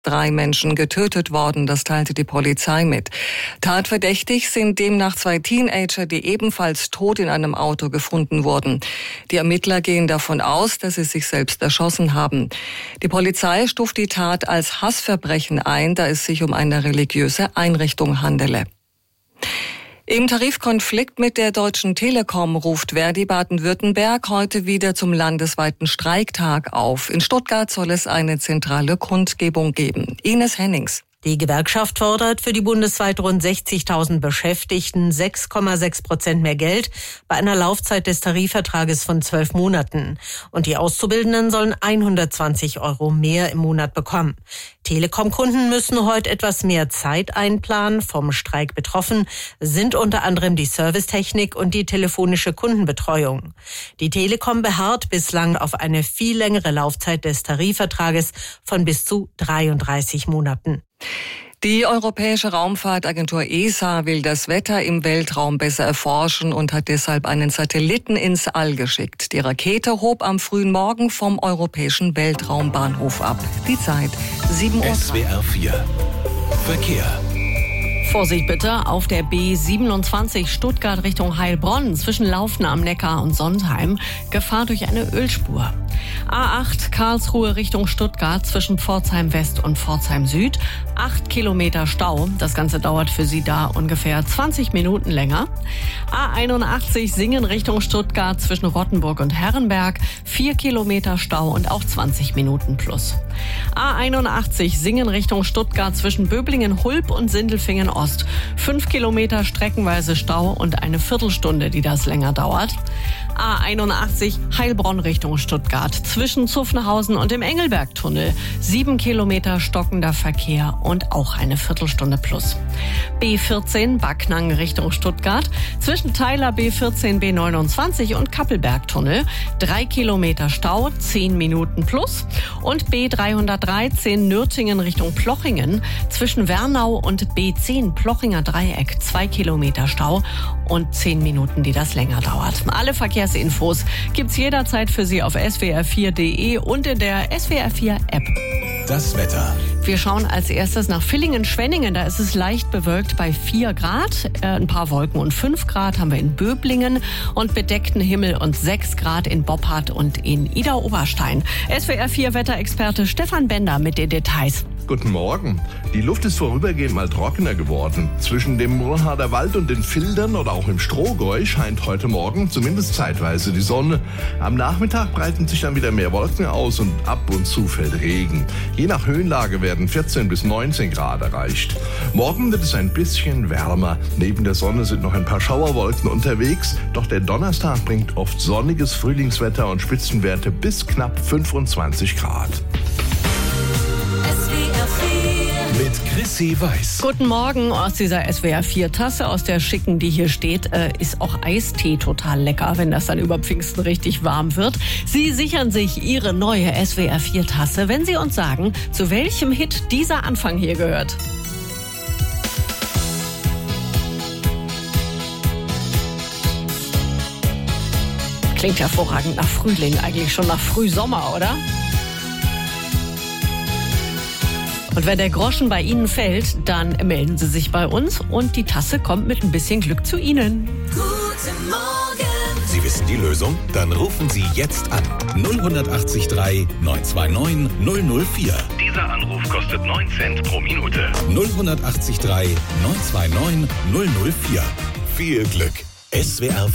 3 Menschen getötet worden, das teilte die Polizei mit. Tatverdächtig sind demnach 2 Teenager, die ebenfalls tot in einem Auto gefunden wurden. Die Ermittler gehen davon aus, dass sie sich selbst erschossen haben. Die Polizei stuft die Tat als Hassverbrechen ein, da es sich um eine religiöse Einrichtung handele. Im Tarifkonflikt mit der Deutschen Telekom ruft Verdi Baden-Württemberg heute wieder zum landesweiten Streiktag auf. In Stuttgart soll es eine zentrale Kundgebung geben. Ines Hennings. Die Gewerkschaft fordert für die bundesweit rund 60.000 Beschäftigten 6,6% mehr Geld bei einer Laufzeit des Tarifvertrages von 12 Monaten. Und die Auszubildenden sollen 120 € mehr im Monat bekommen. Telekom-Kunden müssen heute etwas mehr Zeit einplanen. Vom Streik betroffen sind unter anderem die Servicetechnik und die telefonische Kundenbetreuung. Die Telekom beharrt bislang auf eine viel längere Laufzeit des Tarifvertrages von bis zu 33 Monaten. Die Europäische Raumfahrtagentur ESA will das Wetter im Weltraum besser erforschen und hat deshalb einen Satelliten ins All geschickt. Die Rakete hob am frühen Morgen vom Europäischen Weltraumbahnhof ab. Die Zeit 7 Uhr. SWR 4 Verkehr. Vorsicht bitte auf der B27 Stuttgart Richtung Heilbronn zwischen Laufen am Neckar und Sontheim. Gefahr durch eine Ölspur. A8 Karlsruhe Richtung Stuttgart zwischen Pforzheim West und Pforzheim Süd. 8 Kilometer Stau. Das Ganze dauert für Sie da ungefähr 20 Minuten länger. A81 Singen Richtung Stuttgart zwischen Rottenburg und Herrenberg. 4 Kilometer Stau und auch 20 Minuten plus. A81 Singen Richtung Stuttgart zwischen Böblingen-Hulb und Sindelfingen-Ost. 5 Kilometer streckenweise Stau und eine Viertelstunde, die das länger dauert. A81 Heilbronn Richtung Stuttgart zwischen Zuffenhausen und dem Engelbergtunnel. 7 Kilometer stockender Verkehr und auch eine Viertelstunde plus. B14 Backnang Richtung Stuttgart zwischen Theiler B14 B29 und Kappelbergtunnel. 3 Kilometer Stau, 10 Minuten plus. Und B313 Nürtingen Richtung Plochingen zwischen Wernau und B10 Plochinger Dreieck. 2 Kilometer Stau und 10 Minuten, die das länger dauert. Alle Verkehrsinfos gibt's jederzeit für Sie auf swr4.de und in der SWR4 App. Das Wetter. Wir schauen als erstes nach Villingen-Schwenningen. Da ist es leicht bewölkt bei 4 Grad. Ein paar Wolken und 5 Grad haben wir in Böblingen und bedeckten Himmel und 6 Grad in Boppard und in Idar-Oberstein. SWR4 Wetterexperte Stefan Bender mit den Details. Guten Morgen. Die Luft ist vorübergehend mal trockener geworden. Zwischen dem Murnharder Wald und den Fildern oder auch im Strohgäu scheint heute Morgen zumindest zeitweise die Sonne. Am Nachmittag breiten sich dann wieder mehr Wolken aus und ab und zu fällt Regen. Je nach Höhenlage werden 14 bis 19 Grad erreicht. Morgen wird es ein bisschen wärmer. Neben der Sonne sind noch ein paar Schauerwolken unterwegs. Doch der Donnerstag bringt oft sonniges Frühlingswetter und Spitzenwerte bis knapp 25 Grad. Mit Chrissy Weiß. Guten Morgen aus dieser SWR4-Tasse, aus der schicken, die hier steht, ist auch Eistee total lecker, wenn das dann über Pfingsten richtig warm wird. Sie sichern sich Ihre neue SWR4-Tasse, wenn Sie uns sagen, zu welchem Hit dieser Anfang hier gehört. Klingt hervorragend nach Frühling, eigentlich schon nach Frühsommer, oder? Und wenn der Groschen bei Ihnen fällt, dann melden Sie sich bei uns und die Tasse kommt mit ein bisschen Glück zu Ihnen. Guten Morgen. Sie wissen die Lösung? Dann rufen Sie jetzt an. 080 929 004. Dieser Anruf kostet 9 Cent pro Minute. 080 929 004. Viel Glück. SWR